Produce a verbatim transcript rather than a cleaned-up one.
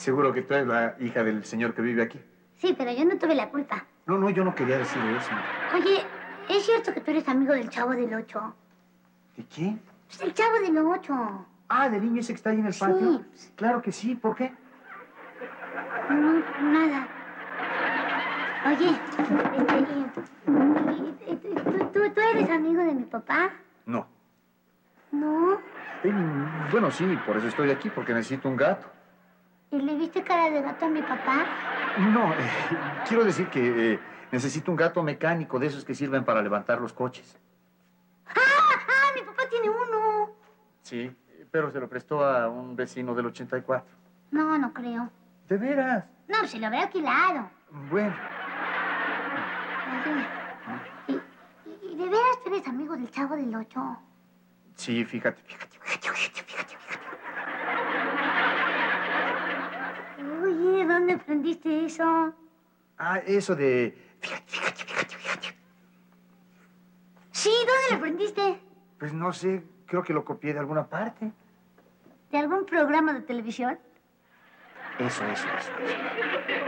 Seguro que tú eres la hija del señor que vive aquí. Sí, pero yo no tuve la culpa. No, no, yo no quería decir eso. Oye, ¿es cierto que tú eres amigo del Chavo del Ocho? ¿De quién? Pues el Chavo del Ocho. Ah, ¿del niño ese que está ahí en el patio? Sí. Claro que sí, ¿por qué? No, nada. Oye, este, eh, ¿tú, tú, ¿tú eres amigo de mi papá? No. No. Eh, bueno, sí, por eso estoy aquí, porque necesito un gato. ¿Y le viste cara de gato a mi papá? No, eh, quiero decir que eh, necesito un gato mecánico, de esos que sirven para levantar los coches. ¡Ah! ¡Ah! Mi papá tiene uno. Sí, pero se lo prestó a un vecino del ochenta y cuatro. No, no creo. ¿De veras? No, se lo habrá alquilado. Bueno. Oye, ¿y, y de veras tú eres amigo del Chavo del Ocho? Sí, fíjate, fíjate, fíjate, fíjate, fíjate, fíjate. Oye, ¿dónde aprendiste eso? Ah, eso de... Fíjate, fíjate, fíjate, fíjate. Sí, ¿dónde lo aprendiste? Pues no sé, creo que lo copié de alguna parte. ¿De algún programa de televisión? Eso, eso, eso, eso.